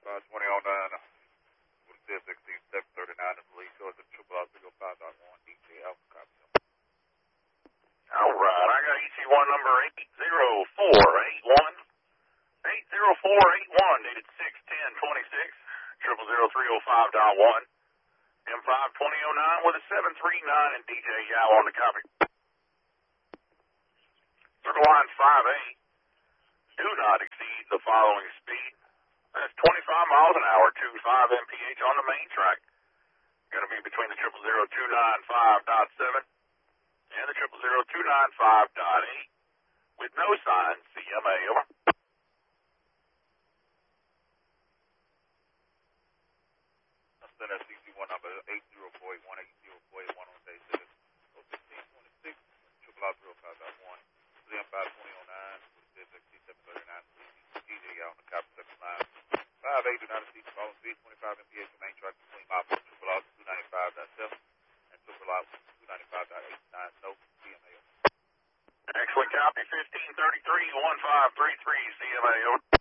52009 with CSX 739 and police shows at 305.1 DJ Alpha copy. All right, I got EC1 number 80481. 80481 dated 6/10/26. 00305.1. M52009 with a 739 and DJ Yao on the copy. Circle line 5A. Do not exceed the following speed. That's 25 miles an hour to 5 mph on the main track. Going to be between the 000295.7 and the 000295.8 with no signs. CMA, over. That's CC1 number 80481 80481 on day 6 01626 005.1 M52009 with CSX 739 DJ out on the copy second line 5A. Do not exceed the following speed 25 mph on main track between mile 295.7 and 295.89. No CMA. Excellent copy. 1533 1533 CMA, over.